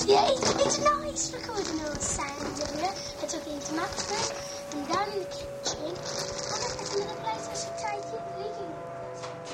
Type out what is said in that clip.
Yeah, it's nice recording all the sounds of it. I took it into Max's room and down in the kitchen.